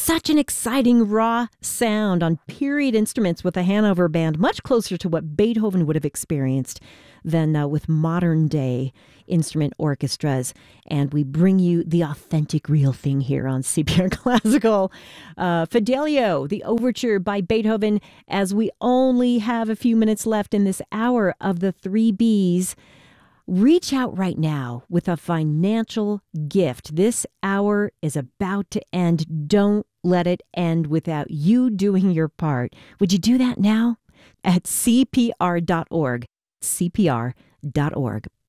Such an exciting raw sound on period instruments with the Hanover Band, much closer to what Beethoven would have experienced than with modern day instrument orchestras. And we bring you the authentic, real thing here on CPR Classical. Fidelio, the overture by Beethoven, as we only have a few minutes left in this hour of the 3 Bs. Reach out right now with a financial gift. This hour is about to end. Don't let it end without you doing your part. Would you do that now? At CPR.org. CPR.org.